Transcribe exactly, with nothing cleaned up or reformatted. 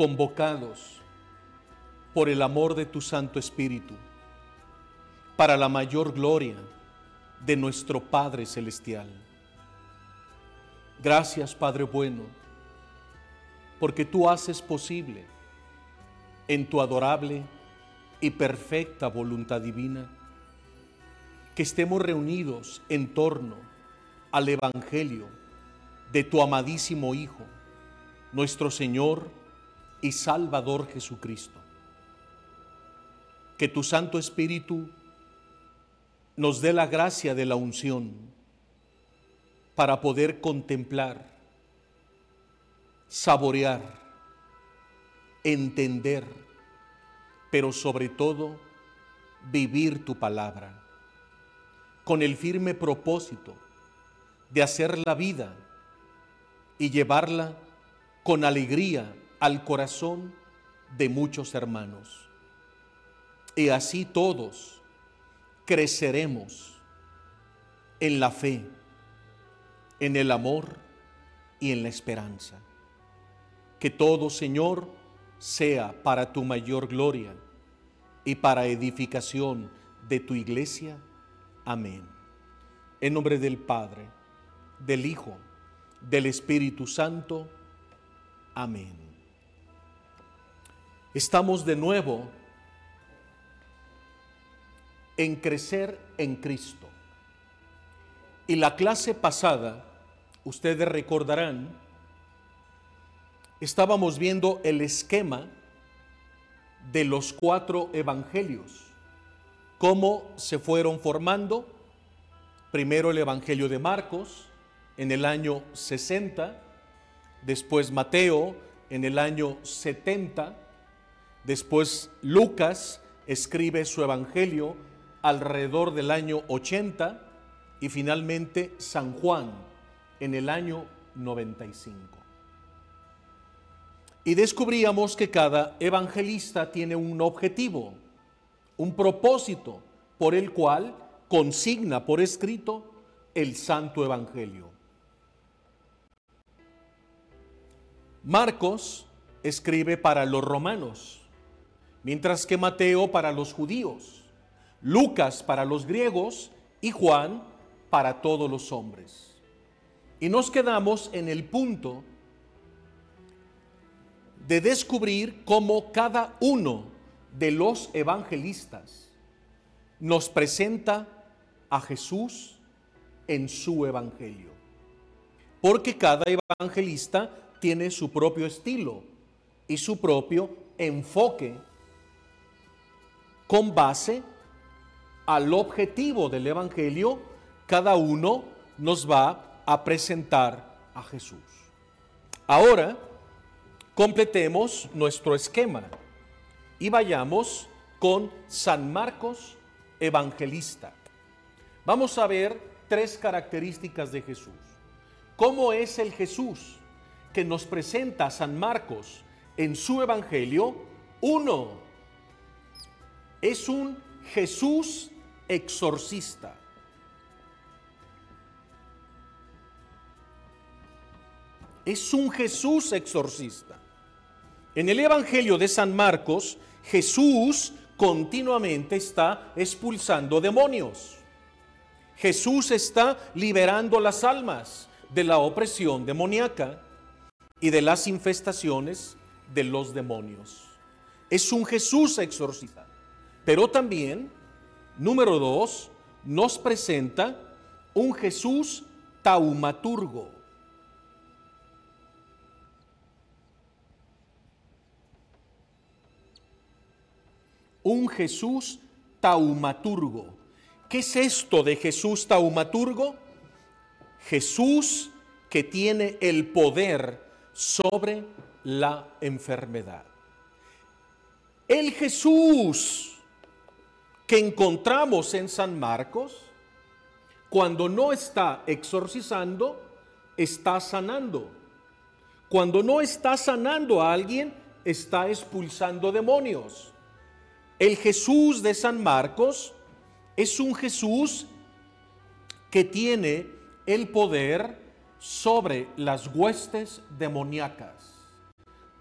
convocados por el amor de tu Santo Espíritu, para la mayor gloria de nuestro Padre Celestial. Gracias, Padre bueno, porque tú haces posible, en tu adorable y perfecta voluntad divina, que estemos reunidos en torno al Evangelio de tu amadísimo Hijo, nuestro Señor y Salvador Jesucristo. Que tu Santo Espíritu nos dé la gracia de la unción para poder contemplar, saborear, entender, pero sobre todo vivir tu palabra, con el firme propósito de hacer la vida y llevarla con alegría al corazón de muchos hermanos. Y así todos creceremos en la fe, en el amor y en la esperanza. Que todo, Señor, sea para tu mayor gloria y para edificación de tu iglesia. Amén. En nombre del Padre, del Hijo, del Espíritu Santo. Amén. Estamos de nuevo en crecer en Cristo. Y la clase pasada, ustedes recordarán, estábamos viendo el esquema de los cuatro evangelios, cómo se fueron formando. Primero el Evangelio de Marcos en el año sesenta, después Mateo en el año setenta, después Lucas escribe su Evangelio alrededor del año ochenta y finalmente San Juan en el año noventa y cinco. Y descubríamos que cada evangelista tiene un objetivo, un propósito por el cual consigna por escrito el Santo Evangelio. Marcos escribe para los romanos, mientras que Mateo para los judíos, Lucas para los griegos y Juan para todos los hombres. Y nos quedamos en el punto de descubrir cómo cada uno de los evangelistas nos presenta a Jesús en su evangelio. Porque cada evangelista tiene su propio estilo y su propio enfoque con base al objetivo del evangelio. Cada uno nos va a presentar a Jesús. Ahora, completemos nuestro esquema y vayamos con San Marcos Evangelista. Vamos a ver tres características de Jesús. ¿Cómo es el Jesús que nos presenta San Marcos en su Evangelio? Uno, es un Jesús exorcista. Es un Jesús exorcista. En el Evangelio de San Marcos, Jesús continuamente está expulsando demonios. Jesús está liberando las almas de la opresión demoníaca y de las infestaciones de los demonios. Es un Jesús exorcista. Pero también, número dos, nos presenta un Jesús taumaturgo. Un Jesús taumaturgo. ¿Qué es esto de Jesús taumaturgo? Jesús que tiene el poder sobre la enfermedad. El Jesús que encontramos en San Marcos, cuando no está exorcizando, está sanando. Cuando no está sanando a alguien, está expulsando demonios. El Jesús de San Marcos es un Jesús que tiene el poder sobre las huestes demoníacas.